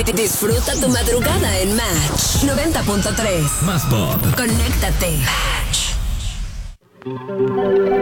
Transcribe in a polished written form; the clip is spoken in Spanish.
Disfruta tu madrugada en Match 90.3. Más pop. Conéctate. Match.